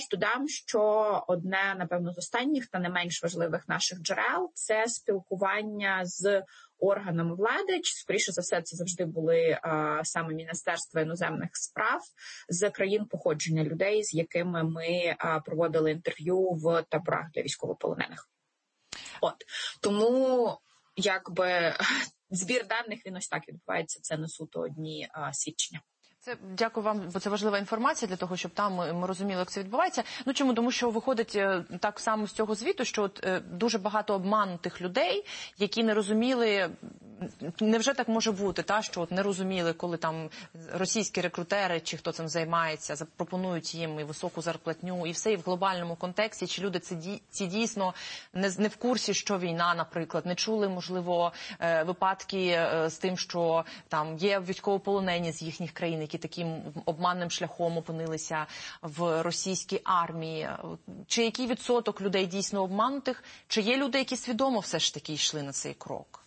Додам, що одне, напевно, з останніх та не менш важливих наших джерел – це спілкування з органами влади, чи, скоріше за все, це завжди були саме Міністерство іноземних справ з країн походження людей, з якими ми проводили інтерв'ю в таборах для військовополонених. Тому, збір даних, він ось так відбувається, це не суто одні свідчення. Дякую вам, бо це важлива інформація для того, щоб там ми розуміли, як це відбувається. Чому? Тому що виходить так само з цього звіту, що дуже багато обманутих людей, які не розуміли, невже так може бути, що не розуміли, коли там російські рекрутери, чи хто цим займається, запропонують їм і високу зарплатню, і все, і в глобальному контексті, чи люди ці дійсно не в курсі, що війна, наприклад, не чули, можливо, випадки з тим, що там є військовополонені з їхніх країн, які таким обманним шляхом опинилися в російській армії. Чи який відсоток людей дійсно обманутих? Чи є люди, які свідомо все ж таки йшли на цей крок?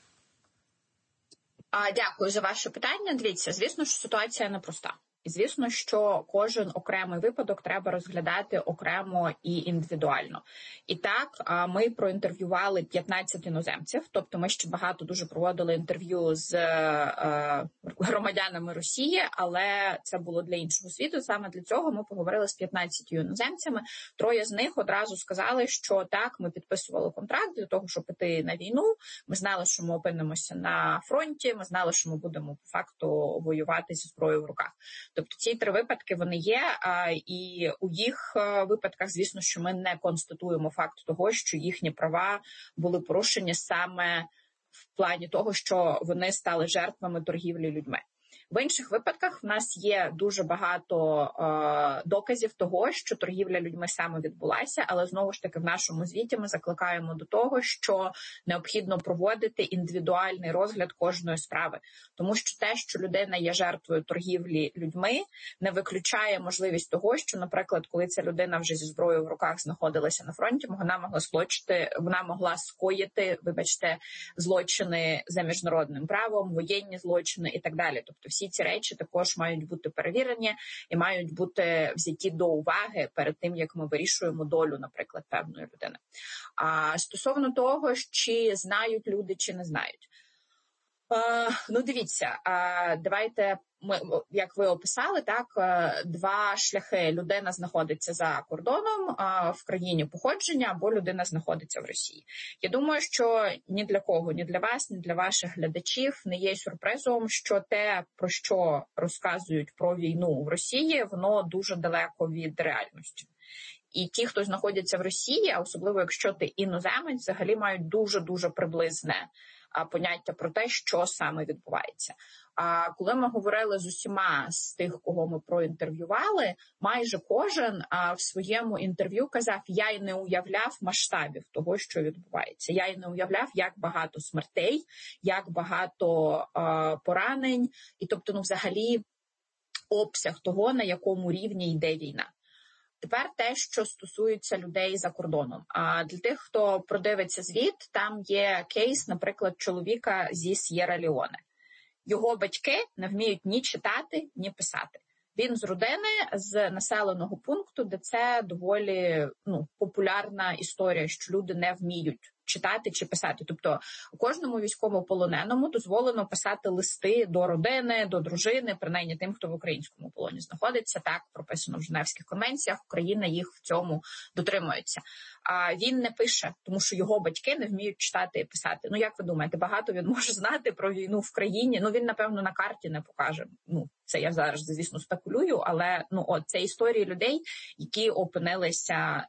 Дякую за ваше питання. Дивіться, звісно, що ситуація непроста. І звісно, що кожен окремий випадок треба розглядати окремо і індивідуально. І так, ми проінтерв'ювали 15 іноземців, тобто ми ще багато дуже проводили інтерв'ю з громадянами Росії, але це було для іншого світу. Саме для цього ми поговорили з 15 іноземцями. 3 з них одразу сказали, що так, ми підписували контракт для того, щоб піти на війну. Ми знали, що ми опинимося на фронті, ми знали, що ми будемо по факту воювати зі зброєю в руках. Тобто ці 3 випадки, вони є, і у їх випадках, звісно, що ми не констатуємо факт того, що їхні права були порушені саме в плані того, що вони стали жертвами торгівлі людьми. В інших випадках в нас є дуже багато доказів того, що торгівля людьми саме відбулася, але знову ж таки в нашому звіті ми закликаємо до того, що необхідно проводити індивідуальний розгляд кожної справи. Тому що те, що людина є жертвою торгівлі людьми, не виключає можливість того, що, наприклад, коли ця людина вже зі зброєю в руках знаходилася на фронті, вона могла скоїти, злочини за міжнародним правом, воєнні злочини і так далі. Тобто всі ці речі також мають бути перевірені і мають бути взяті до уваги перед тим, як ми вирішуємо долю, наприклад, певної людини. Стосовно того, чи знають люди, чи не знають. Дивіться, давайте, як ви описали, так, 2 шляхи. Людина знаходиться за кордоном в країні походження, або людина знаходиться в Росії. Я думаю, що ні для кого, ні для вас, ні для ваших глядачів не є сюрпризом, що те, про що розказують про війну в Росії, воно дуже далеко від реальності. І ті, хто знаходяться в Росії, а особливо якщо ти іноземець, взагалі мають дуже-дуже приблизне поняття про те, що саме відбувається. А коли ми говорили з усіма з тих, кого ми проінтерв'ювали, майже кожен в своєму інтерв'ю казав: я й не уявляв масштабів того, що відбувається. Я й не уявляв, як багато смертей, як багато поранень, і тобто, взагалі, обсяг того, на якому рівні йде війна. Тепер те, що стосується людей за кордоном. А для тих, хто продивиться звіт, там є кейс, наприклад, чоловіка зі С'єра-Леоне. Його батьки не вміють ні читати, ні писати. Він з родини, з населеного пункту, де це доволі популярна історія, що люди не вміють читати чи писати. Тобто кожному військовополоненому дозволено писати листи до родини, до дружини, принаймні тим, хто в українському полоні знаходиться. Так прописано в Женевських конвенціях, Україна їх в цьому дотримується. А він не пише, тому що його батьки не вміють читати і писати. Як ви думаєте, багато він може знати про війну в країні? Він, напевно, на карті не покаже. Це я зараз, звісно, спекулюю, але це історії людей, які опинилися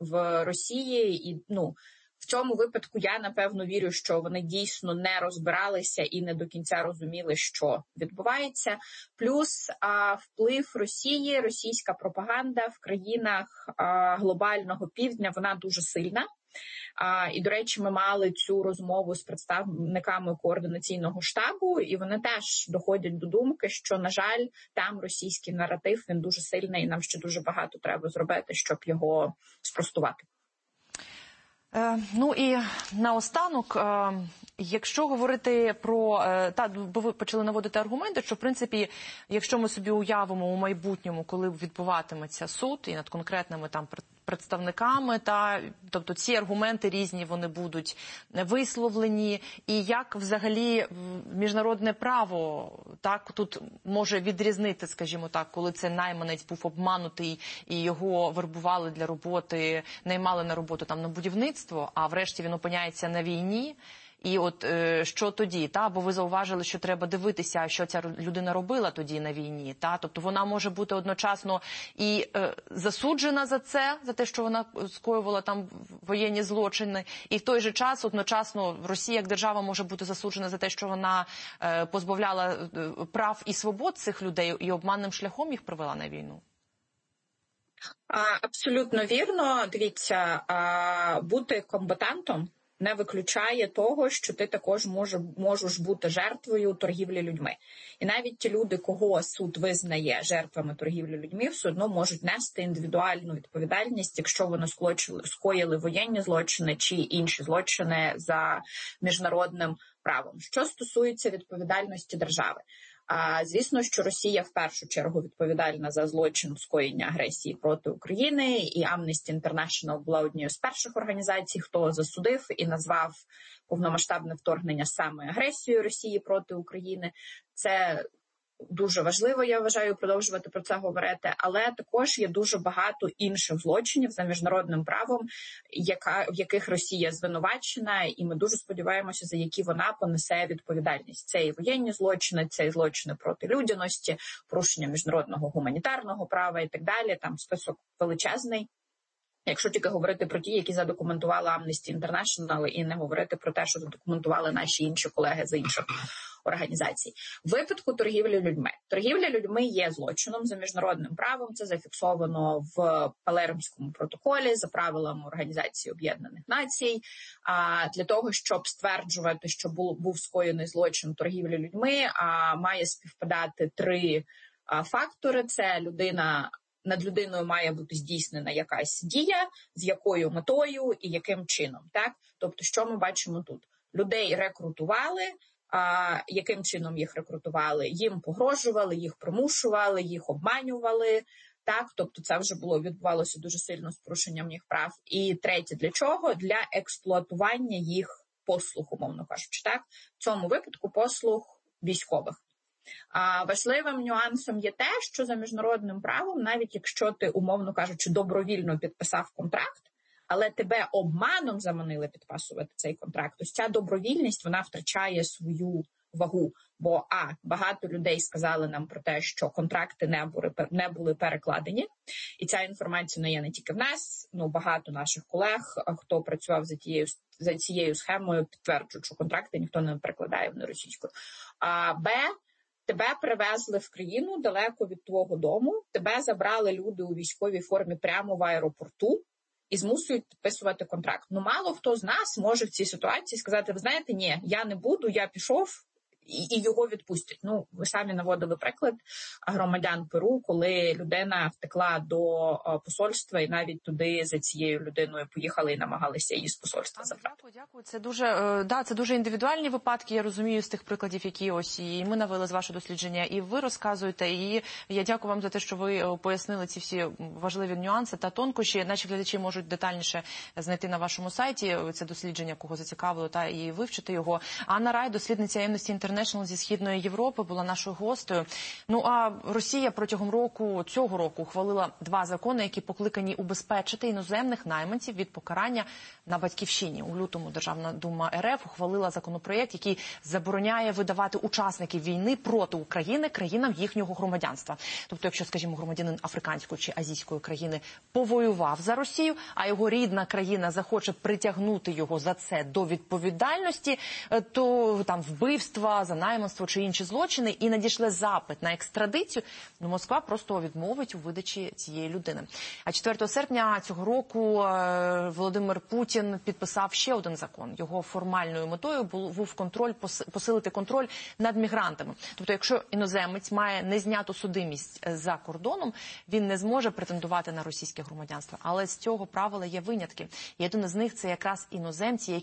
в Росії і, в цьому випадку я, напевно, вірю, що вони дійсно не розбиралися і не до кінця розуміли, що відбувається. Плюс вплив Росії, російська пропаганда в країнах глобального півдня, вона дуже сильна. І, до речі, ми мали цю розмову з представниками координаційного штабу, і вони теж доходять до думки, що, на жаль, там російський наратив, він дуже сильний, і нам ще дуже багато треба зробити, щоб його спростувати. І наостанок, Якщо говорити про, бо ви почали наводити аргументи, що, в принципі, якщо ми собі уявимо у майбутньому, коли відбуватиметься суд і над конкретними там представниками, тобто ці аргументи різні, вони будуть висловлені, і як взагалі міжнародне право так тут може відрізнити, скажімо так, коли це найманець був обманутий і його вербували для роботи, наймали на роботу там на будівництво, а врешті він опиняється на війні. І от що тоді, бо ви зауважили, що треба дивитися, що ця людина робила тоді на війні, тобто вона може бути одночасно і засуджена за це, за те, що вона скоювала там воєнні злочини, і в той же час одночасно Росія як держава може бути засуджена за те, що вона позбавляла прав і свобод цих людей і обманним шляхом їх привела на війну. Абсолютно вірно. Дивіться, бути комбатантом не виключає того, що ти також можеш бути жертвою торгівлі людьми. І навіть ті люди, кого суд визнає жертвами торгівлі людьми, все одно можуть нести індивідуальну відповідальність, якщо вони скоїли воєнні злочини чи інші злочини за міжнародним правом. Що стосується відповідальності держави, звісно, що Росія в першу чергу відповідальна за злочин скоєння агресії проти України, і Amnesty International була однією з перших організацій, хто засудив і назвав повномасштабне вторгнення саме агресією Росії проти України. Це дуже важливо, я вважаю, продовжувати про це говорити, але також є дуже багато інших злочинів за міжнародним правом, в яких Росія звинувачена, і ми дуже сподіваємося, за які вона понесе відповідальність. Це і воєнні злочини, це і злочини проти людяності, порушення міжнародного гуманітарного права і так далі. Там список величезний. Якщо тільки говорити про ті, які задокументували Amnesty International, і не говорити про те, що задокументували наші інші колеги з інших організацій. В випадку торгівлі людьми. Торгівля людьми є злочином за міжнародним правом. Це зафіксовано в Палермському протоколі за правилами Організації Об'єднаних Націй. Для того, щоб стверджувати, що був скоєний злочин торгівлі людьми, має співпадати три фактори. Це над людиною має бути здійснена якась дія, з якою метою і яким чином. Так? Тобто, що ми бачимо тут? Людей рекрутували, яким чином їх рекрутували? Їм погрожували, їх примушували, їх обманювали. Так? Тобто це вже відбувалося дуже сильно з порушенням їх прав. І третє, для чого? Для експлуатування їх послуг, умовно кажучи. Так? В цьому випадку послуг військових. Важливим нюансом є те, що за міжнародним правом, навіть якщо ти, умовно кажучи, добровільно підписав контракт, але тебе обманом заманили підписувати цей контракт, ось ця добровільність, вона втрачає свою вагу. Бо, багато людей сказали нам про те, що контракти не були перекладені, і ця інформація є не тільки в нас, багато наших колег, хто працював за цією схемою, підтверджують, що контракти ніхто не перекладає на російську. Тебе привезли в країну далеко від твого дому, тебе забрали люди у військовій формі прямо в аеропорту і змусують підписувати контракт. Мало хто з нас може в цій ситуації сказати, ви знаєте, ні, я не буду, я пішов, і його відпустять. Ви самі наводили приклад громадян Перу, коли людина втекла до посольства і навіть туди за цією людиною поїхали і намагалися її з посольства забрати. Дякую. Це дуже індивідуальні випадки, я розумію, з тих прикладів, які ось і ми навели з вашого дослідження, і ви розказуєте. І я дякую вам за те, що ви пояснили ці всі важливі нюанси та тонкощі. Наші глядачі можуть детальніше знайти на вашому сайті це дослідження, кого зацікавило, і вивчити його. Анна Рай, дослідниця Amnesty International зі Східної Європи, була нашою гостею. А Росія протягом цього року ухвалила 2 закони, які покликані убезпечити іноземних найманців від покарання на батьківщині. У лютому Державна дума РФ ухвалила законопроєкт, який забороняє видавати учасників війни проти України країнам їхнього громадянства. Тобто, якщо, скажімо, громадянин африканської чи азійської країни повоював за Росію, а його рідна країна захоче притягнути його за це до відповідальності, то там вбивства, за найманство чи інші злочини, і надійшли запит на екстрадицію, Москва просто відмовить у видачі цієї людини. А 4 серпня цього року Володимир Путін підписав ще один закон. Його формальною метою був посилити контроль над мігрантами. Тобто, якщо іноземець має незняту судимість за кордоном, він не зможе претендувати на російське громадянство. Але з цього правила є винятки. І один з них – це якраз іноземці, які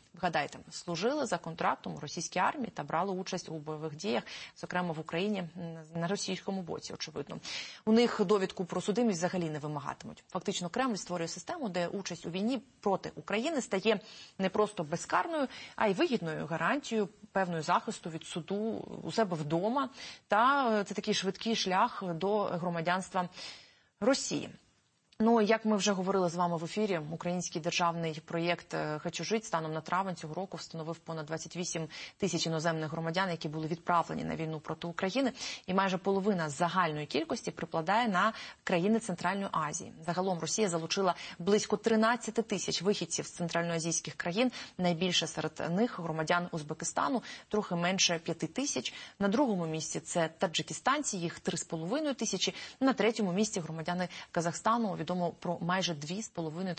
вгадайте, служили за контрактом у російській армії та брали участь у бойових діях, зокрема в Україні, на російському боці, очевидно. У них довідку про судимість взагалі не вимагатимуть. Фактично Кремль створює систему, де участь у війні проти України стає не просто безкарною, а й вигідною гарантією певної захисту від суду у себе вдома. Та це такий швидкий шлях до громадянства Росії. Ну, як ми вже говорили з вами в ефірі, український державний проєкт «Хочу жити» станом на травень цього року встановив понад 28 тисяч іноземних громадян, які були відправлені на війну проти України. І майже половина загальної кількості припадає на країни Центральної Азії. Загалом Росія залучила близько 13 тисяч вихідців з центральноазійських країн. Найбільше серед них громадян Узбекистану, трохи менше 5 тисяч. На другому місці це таджикистанці, їх 3,5 тисячі. На третьому місці громадяни Казахстану, відомо про майже 2,5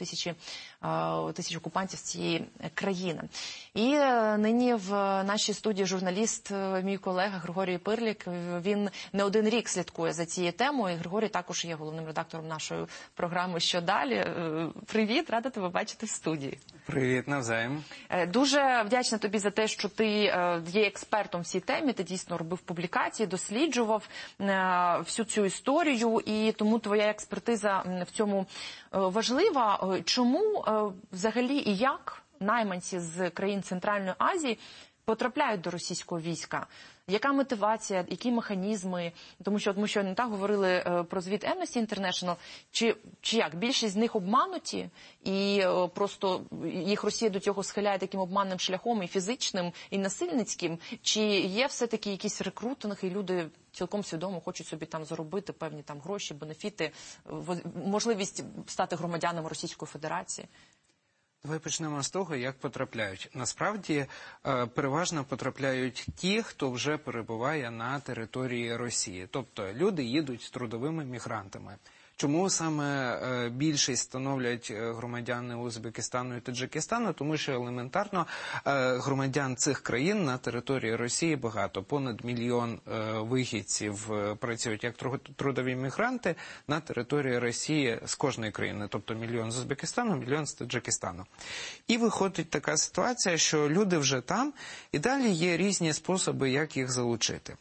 тисячі окупантів з цієї країни. І нині в нашій студії журналіст, мій колега Григорій Пирлік. Він не один рік слідкує за цією темою. І Григорій також є головним редактором нашої програми «Що далі?». Привіт, рада тебе бачити в студії. Привіт, навзаєм. Дуже вдячна тобі за те, що ти є експертом в цій темі. Ти дійсно робив публікації, досліджував всю цю історію, і тому твоя експертиза в цьому важлива. Чому взагалі і як найманці з країн Центральної Азії потрапляють до російського війська? Яка мотивація, які механізми? Тому що ми щойно так говорили про звіт Amnesty International. Чи як? Більшість з них обмануті, і просто їх Росія до цього схиляє таким обманним шляхом, і фізичним, і насильницьким? Чи є все-таки якийсь рекрутинг, і люди цілком свідомо хочуть собі там заробити певні там гроші, бенефіти, можливість стати громадянами Російської Федерації? Давай почнемо з того, як потрапляють. Насправді, переважно потрапляють ті, хто вже перебуває на території Росії. Тобто люди їдуть трудовими мігрантами. Чому саме більшість становлять громадяни Узбекистану і Таджикистану? Тому що елементарно громадян цих країн на території Росії багато. Понад 1 мільйон вихідців працюють як трудові мігранти на території Росії з кожної країни. Тобто 1 мільйон з Узбекистану, 1 мільйон з Таджикистану. І виходить така ситуація, що люди вже там, і далі є різні способи, як їх залучити.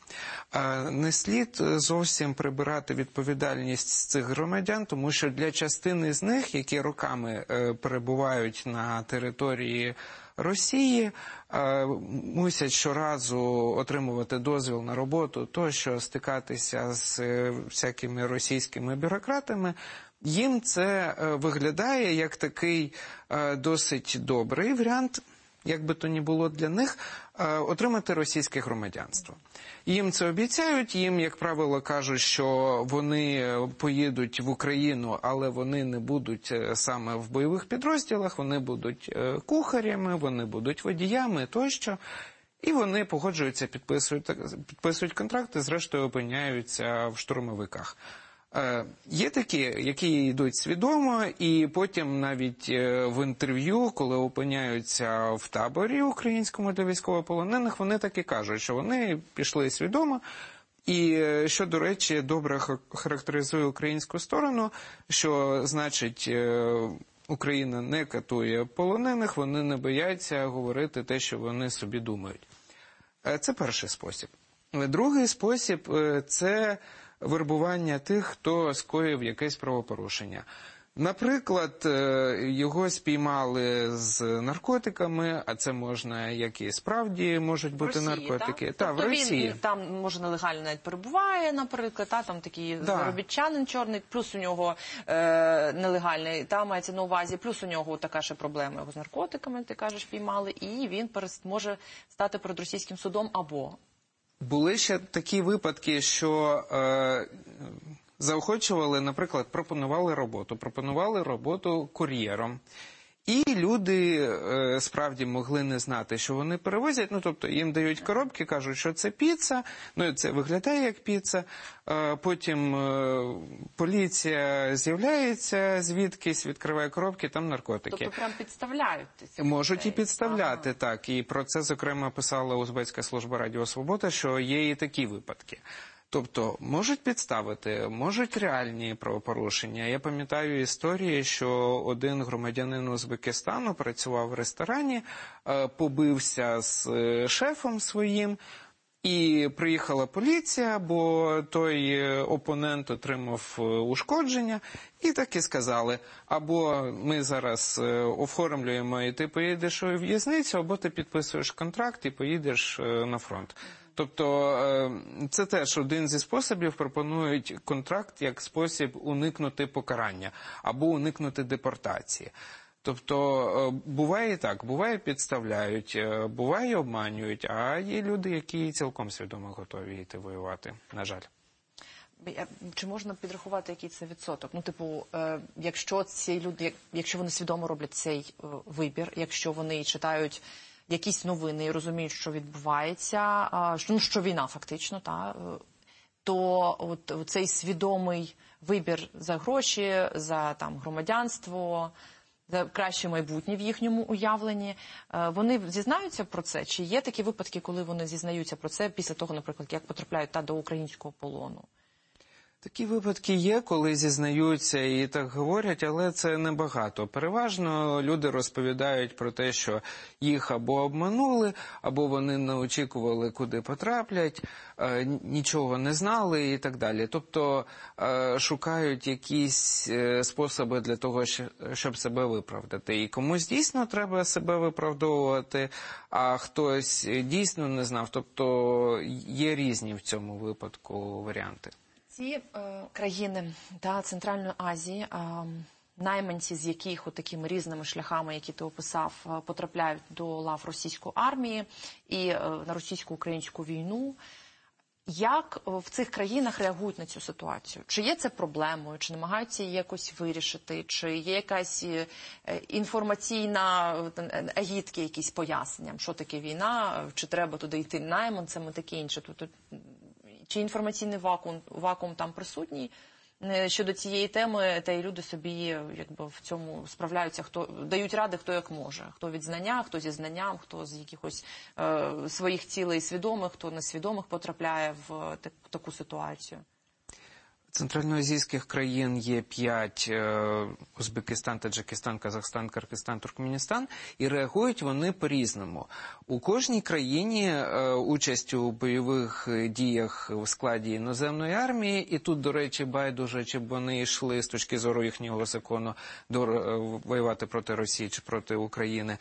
Не слід зовсім прибирати відповідальність з цих громадян, тому що для частини з них, які роками перебувають на території Росії, мусять щоразу отримувати дозвіл на роботу, тощо стикатися з всякими російськими бюрократами, їм це виглядає як такий досить добрий варіант, як би то ні було для них, отримати російське громадянство. Їм це обіцяють, їм, як правило, кажуть, що вони поїдуть в Україну, але вони не будуть саме в бойових підрозділах, вони будуть кухарями, вони будуть водіями тощо. І вони погоджуються, підписують контракти, зрештою опиняються в штурмовиках. Є такі, які йдуть свідомо, і потім навіть в інтерв'ю, коли опиняються в таборі українському для військовополонених, вони так і кажуть, що вони пішли свідомо, і що, до речі, добре характеризує українську сторону, що, значить, Україна не катує полонених, вони не бояться говорити те, що вони собі думають. Це перший спосіб. Другий спосіб – це вербування тих, хто скоїв якесь правопорушення. Наприклад, його спіймали з наркотиками, а це можна, як і справді можуть бути Росії, наркотики. Так? Та, в Росії. Він там, може, нелегально навіть перебуває, наприклад, там такий заробітчанин чорний, плюс у нього нелегальний, там мається на увазі, плюс у нього така ще проблема його з наркотиками, ти кажеш, піймали, і він може стати перед російським судом або... Були ще такі випадки, що заохочували, наприклад, пропонували роботу кур'єром. І люди справді могли не знати, що вони перевозять. Ну, тобто, їм дають коробки, кажуть, що це піца, ну, це виглядає як піца. Потім поліція з'являється звідкись, відкриває коробки, там наркотики. Тобто, прям підставляють? Можуть і підставляти, так. І про це, зокрема, писала Узбецька служба Радіо Свобода, що є і такі випадки. Тобто, можуть підставити, можуть реальні правопорушення. Я пам'ятаю історії, що один громадянин Узбекистану працював в ресторані, побився з шефом своїм, і приїхала поліція, бо той опонент отримав ушкодження, і так і сказали, або ми зараз оформлюємо, і ти поїдеш у в'язницю, або ти підписуєш контракт і поїдеш на фронт. Тобто це теж один зі способів, пропонують контракт як спосіб уникнути покарання або уникнути депортації. Тобто буває і так, буває підставляють, буває обманюють, а є люди, які цілком свідомо готові йти воювати, на жаль. Чи можна підрахувати, який це відсоток? Ну, типу, якщо ці люди, якщо вони свідомо роблять цей вибір, якщо вони читають якісь новини і розуміють, що відбувається, що війна фактично, то от цей свідомий вибір за гроші, за там громадянство, за краще майбутнє в їхньому уявленні, вони зізнаються про це? Чи є такі випадки, коли вони зізнаються про це після того, наприклад, як потрапляють до українського полону? Такі випадки є, коли зізнаються і так говорять, але це небагато. Переважно люди розповідають про те, що їх або обманули, або вони не очікували, куди потраплять, нічого не знали і так далі. Тобто шукають якісь способи для того, щоб себе виправдати. І комусь дійсно треба себе виправдовувати, а хтось дійсно не знав. Тобто є різні в цьому випадку варіанти. Ці країни Центральної Азії, найманці з яких такими різними шляхами, які ти описав, потрапляють до лав російської армії і на російсько-українську війну, як в цих країнах реагують на цю ситуацію? Чи є це проблемою, чи намагаються її якось вирішити, чи є якась інформаційна агітки, якісь пояснення, що таке війна, чи треба туди йти найманцем і таке інше? Чи інформаційний вакуум там присутній щодо цієї теми, та й люди собі якби в цьому справляються, хто дають ради, хто як може, хто від знання, хто зі знанням, хто з якихось своїх цілей свідомих, хто несвідомих потрапляє в таку ситуацію. Центральноазійських країн є 5 – Узбекистан, Таджикистан, Казахстан, Киргизстан, Туркменістан, і реагують вони по-різному. У кожній країні участь у бойових діях в складі іноземної армії, і тут, до речі, байдуже, чи б вони йшли з точки зору їхнього закону воювати проти Росії чи проти України.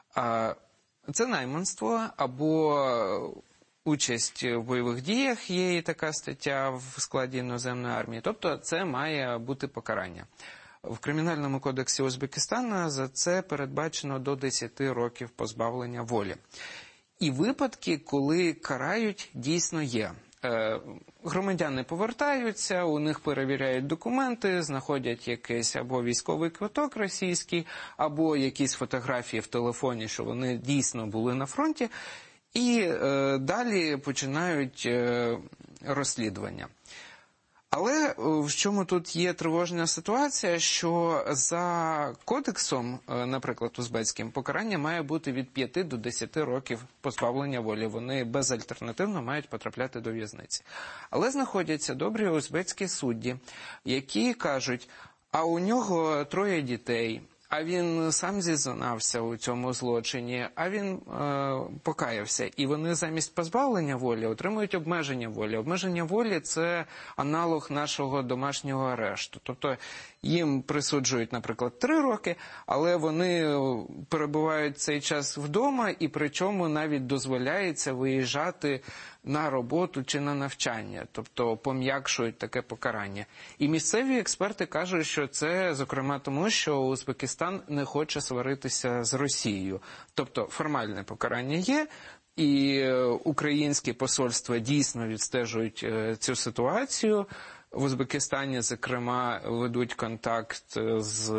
Це найманство або участь в бойових діях, є і така стаття в складі іноземної армії. Тобто це має бути покарання. В Кримінальному кодексі Узбекистану за це передбачено до 10 років позбавлення волі. І випадки, коли карають, дійсно є. Громадяни повертаються, у них перевіряють документи, знаходять якийсь або військовий квиток російський, або якісь фотографії в телефоні, що вони дійсно були на фронті, і далі починають розслідування. Але в чому тут є тривожна ситуація, що за кодексом, наприклад, узбецьким, покарання має бути від 5 до 10 років позбавлення волі. Вони безальтернативно мають потрапляти до в'язниці. Але знаходяться добрі узбецькі судді, які кажуть, а у нього 3 дітей, а він сам зізнався у цьому злочині, а він покаявся. І вони замість позбавлення волі отримують обмеження волі. Обмеження волі – це аналог нашого домашнього арешту. Тобто їм присуджують, наприклад, 3 роки, але вони перебувають цей час вдома, і причому навіть дозволяється виїжджати на роботу чи на навчання, тобто пом'якшують таке покарання. І місцеві експерти кажуть, що це, зокрема, тому, що Узбекистан не хоче сваритися з Росією. Тобто формальне покарання є, і українські посольства дійсно відстежують цю ситуацію. В Узбекистані, зокрема, ведуть контакт з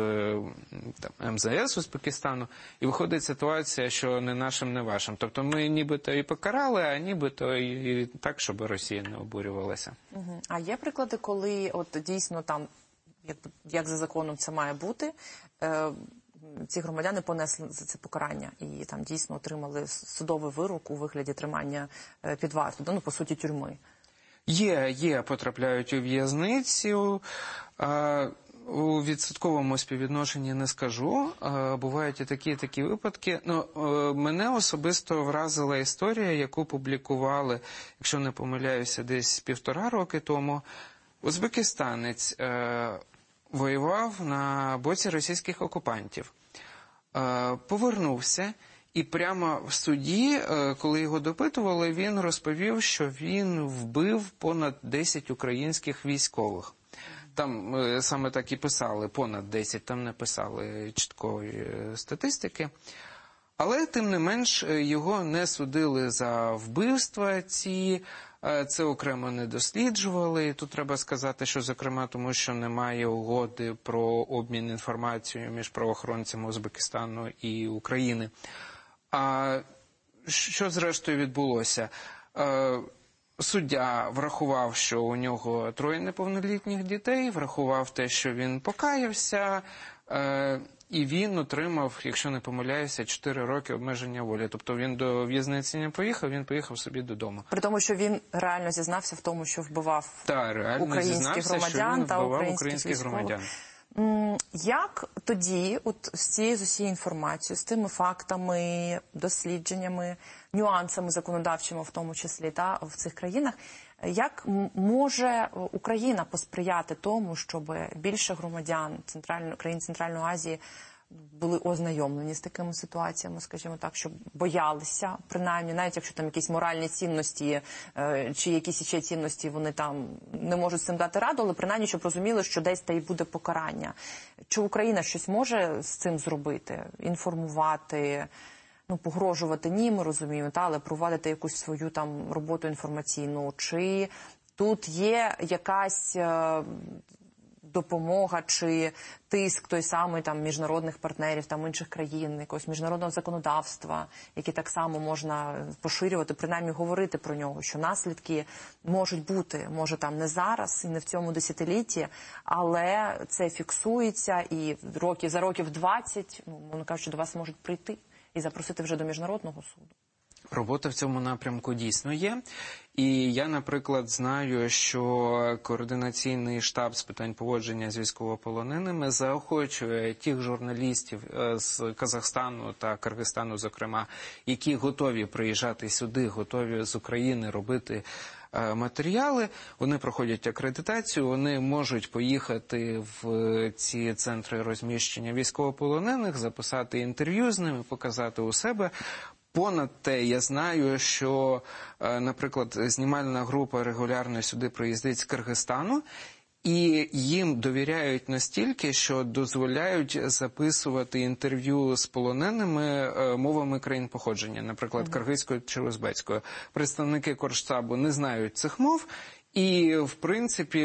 МЗС Узбекистану, і виходить ситуація, що не нашим, не вашим. Тобто ми нібито і покарали, а нібито і так, щоб Росія не обурювалася. А є приклади, коли от дійсно там, як за законом це має бути, ці громадяни понесли за це покарання і там дійсно отримали судовий вирок у вигляді тримання під вартою, по суті, тюрми? Потрапляють у в'язницю. У відсотковому співвідношенні не скажу. Бувають і такі випадки. Мене особисто вразила історія, яку публікували, якщо не помиляюся, десь 1,5 роки тому. Узбекистанець воював на боці російських окупантів. Повернувся. І прямо в суді, коли його допитували, він розповів, що він вбив понад 10 українських військових. Там саме так і писали, понад 10, там не писали чіткої статистики. Але, тим не менш, його не судили за вбивства ці, це окремо не досліджували. І тут треба сказати, що, зокрема, тому що немає угоди про обмін інформацією між правоохоронцями Узбекистану і України. А що зрештою відбулося? Суддя врахував, що у нього 3 неповнолітніх дітей, врахував те, що він покаявся, і він отримав, якщо не помиляюся, 4 роки обмеження волі. Тобто він до в'язниці не поїхав, він поїхав собі додому. При тому, що він реально зізнався в тому, що вбивав українських громадян та українських громадян. Як тоді, з усією інформацією, з тими фактами, дослідженнями, нюансами законодавчими, в тому числі, в цих країнах, як може Україна посприяти тому, щоб більше громадян країн Центральної Азії були ознайомлені з такими ситуаціями, скажімо так, щоб боялися, принаймні, навіть якщо там якісь моральні цінності чи якісь ще цінності, вони там не можуть з цим дати раду, але принаймні, щоб розуміли, що десь та й буде покарання. Чи Україна щось може з цим зробити? Інформувати, погрожувати ні, ми розуміємо, але проводити якусь свою там роботу інформаційну? Чи тут є якась допомога чи тиск той самий там міжнародних партнерів, там інших країн, якогось міжнародного законодавства, які так само можна поширювати, принаймні говорити про нього, що наслідки можуть бути, може там не зараз і не в цьому десятилітті, але це фіксується і за років 20, мовно кажучи, до вас можуть прийти і запросити вже до міжнародного суду. Робота в цьому напрямку дійсно є. І я, наприклад, знаю, що координаційний штаб з питань поводження з військовополоненими заохочує тих журналістів з Казахстану та Киргизстану, зокрема, які готові приїжджати сюди, готові з України робити матеріали. Вони проходять акредитацію, вони можуть поїхати в ці центри розміщення військовополонених, записати інтерв'ю з ними, показати у себе. Понад те, я знаю, що, наприклад, знімальна група регулярно сюди приїздить з Киргизстану, і їм довіряють настільки, що дозволяють записувати інтерв'ю з полоненими мовами країн походження, наприклад, киргизькою чи узбецькою. Представники Корштабу не знають цих мов, і, в принципі,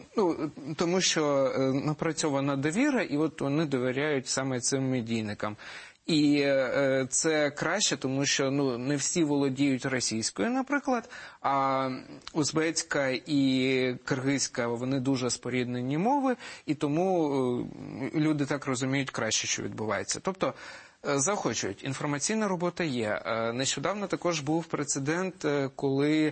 тому що напрацьована довіра, і от вони довіряють саме цим медійникам. І це краще, тому що не всі володіють російською, наприклад, а узбецька і киргизька, вони дуже споріднені мови, і тому люди так розуміють краще, що відбувається. Тобто, заохочують. Інформаційна робота є. Нещодавно також був прецедент, коли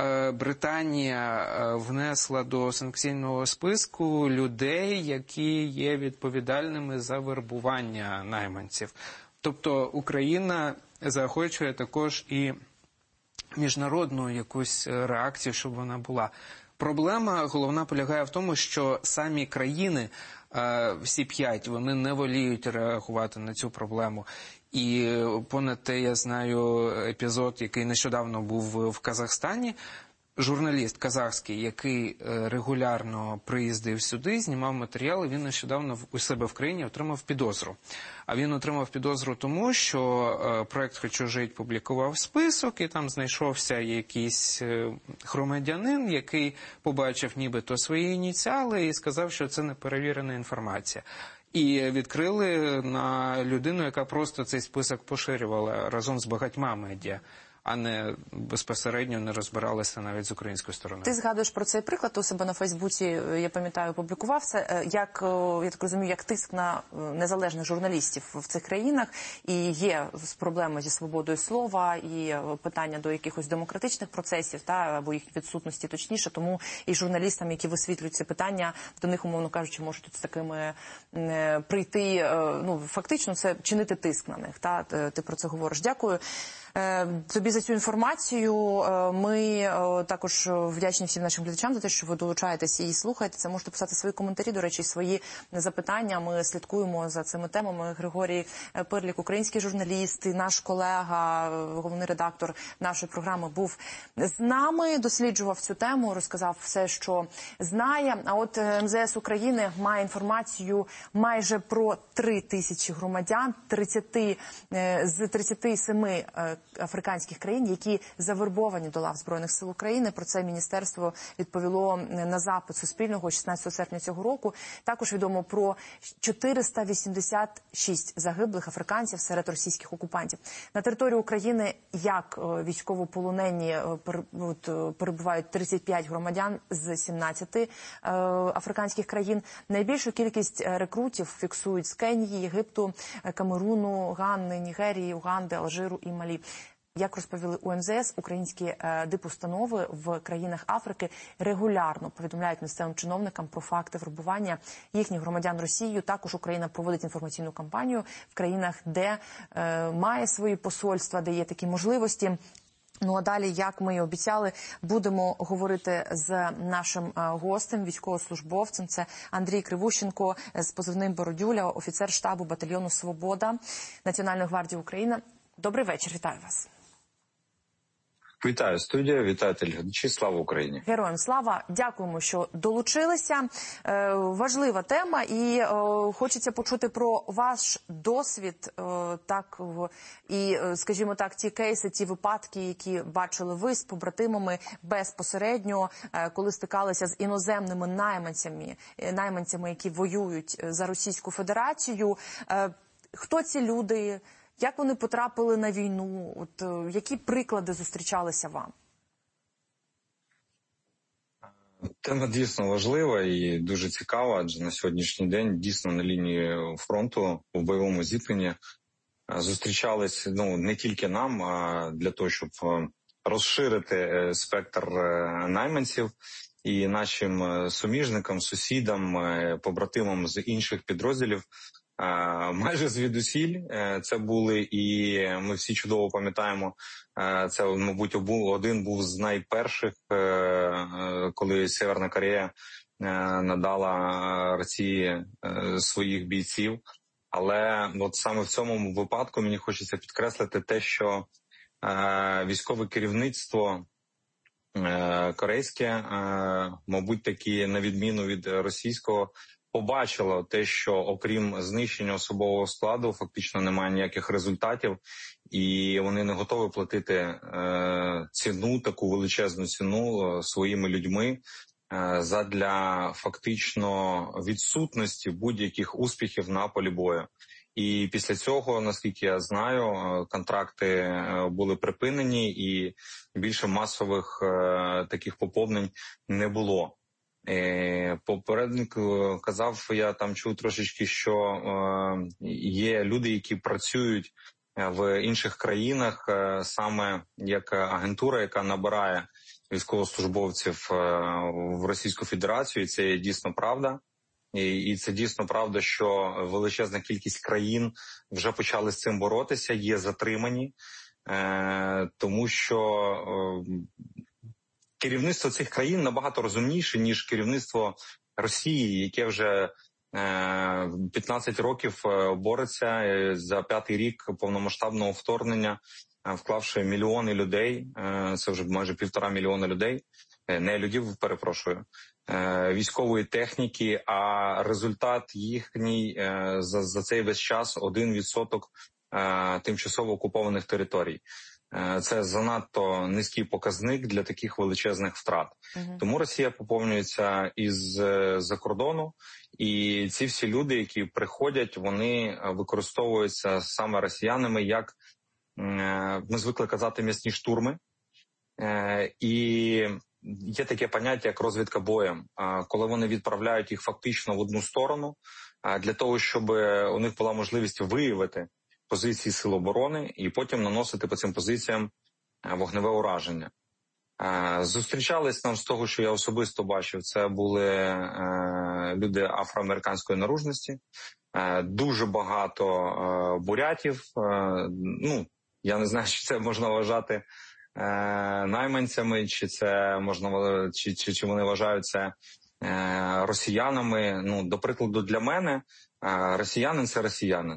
Британія внесла до санкційного списку людей, які є відповідальними за вербування найманців. Тобто Україна заохочує також і міжнародну якусь реакцію, щоб вона була. Проблема головна полягає в тому, що самі країни, всі 5, вони не воліють реагувати на цю проблему. І понад те, я знаю епізод, який нещодавно був в Казахстані. Журналіст казахський, який регулярно приїздив сюди, знімав матеріали, він нещодавно у себе в країні отримав підозру. А він отримав підозру тому, що проект «Хочу жити» публікував список, і там знайшовся якийсь громадянин, який побачив нібито свої ініціали і сказав, що це неперевірена інформація. І відкрили на людину, яка просто цей список поширювала разом з багатьма медіа. а не безпосередньо не розбиралися навіть з українською стороною. Ти згадуєш про цей приклад у себе на Фейсбуці, я пам'ятаю, публікувався, як, я так розумію, як тиск на незалежних журналістів в цих країнах, і є проблеми зі свободою слова, і питання до якихось демократичних процесів, або їх відсутності точніше, тому і журналістам, які висвітлюють ці питання, до них, умовно кажучи, можуть з такими прийти, фактично це чинити тиск на них, ти про це говориш. Дякую тобі за цю інформацію. Ми також вдячні всім нашим глядачам за те, що ви долучаєтесь і слухаєте. Це можете писати свої коментарі, до речі, свої запитання. Ми слідкуємо за цими темами. Григорій Пирлік, український журналіст, і наш колега, головний редактор нашої програми, був з нами, досліджував цю тему, розказав все, що знає. А от МЗС України має інформацію майже про 3 тисячі громадян з 37 африканських країн, які завербовані до лав Збройних сил України. Про це міністерство відповіло на запит Суспільного 16 серпня цього року. Також відомо про 486 загиблих африканців серед російських окупантів. На території України як військовополонені перебувають 35 громадян з 17 африканських країн. Найбільшу кількість рекрутів фіксують з Кенії, Єгипту, Камеруну, Ганни, Нігерії, Уганди, Алжиру і Малі. Як розповіли у МЗС, українські дипустанови в країнах Африки регулярно повідомляють місцевим чиновникам про факти вербування їхніх громадян Росією. Також Україна проводить інформаційну кампанію в країнах, де має свої посольства, де є такі можливості. Ну а далі, як ми і обіцяли, будемо говорити з нашим гостем, військовослужбовцем. Це Андрій Кривущенко з позивним Бородюля, офіцер штабу батальйону «Свобода» Національної гвардії України. Добрий вечір, вітаю вас. Вітаю студія, вітаю телеглядачі, слава Україні. Героям слава, дякуємо, що долучилися. Важлива тема і хочеться почути про ваш досвід, і, скажімо так, ті кейси, ті випадки, які бачили ви з побратимами безпосередньо, коли стикалися з іноземними найманцями, які воюють за Російську Федерацію. Хто ці люди? Як вони потрапили на війну? Які приклади зустрічалися вам? Тема дійсно важлива і дуже цікава, адже на сьогоднішній день дійсно на лінії фронту у бойовому зіткненні зустрічались не тільки нам, а для того, щоб розширити спектр найманців і нашим суміжникам, сусідам, побратимам з інших підрозділів. Майже звідусіль це були, і ми всі чудово пам'ятаємо, це, мабуть, один був з найперших, коли Северна Корея надала Росії своїх бійців. Але от саме в цьому випадку мені хочеться підкреслити те, що військове керівництво корейське, мабуть, таки на відміну від російського, побачило те, що окрім знищення особового складу фактично немає ніяких результатів, і вони не готові платити ціну, таку величезну ціну своїми людьми задля фактично відсутності будь-яких успіхів на полі бою. І після цього, наскільки я знаю, контракти були припинені і більше масових таких поповнень не було. Попередник казав, я там чув трошечки, що є люди, які працюють в інших країнах саме як агентура, яка набирає військовослужбовців в Російську Федерацію, і це є дійсно правда. І це дійсно правда, що величезна кількість країн вже почали з цим боротися, є затримані, тому що керівництво цих країн набагато розумніше, ніж керівництво Росії, яке вже 15 років бореться за 5-й рік повномасштабного вторгнення, вклавши мільйони людей, це вже майже 1,5 мільйона людей, не людей, перепрошую, військової техніки, а результат їхній за цей весь час 1% тимчасово окупованих територій. Це занадто низький показник для таких величезних втрат. Тому Росія поповнюється із-за кордону, і ці всі люди, які приходять, вони використовуються саме росіянами як ми звикли казати м'ясні штурми. І є таке поняття, як розвідка боєм, коли вони відправляють їх фактично в одну сторону, для того, щоб у них була можливість виявити позиції Сил оборони і потім наносити по цим позиціям вогневе ураження. Зустрічались нам, з того, що я особисто бачив, це були люди афроамериканської наружності, дуже багато бурятів, я не знаю, чи це можна вважати найманцями, чи це можна, чи вони вважаються росіянами. До прикладу, для мене росіянин – це росіянин.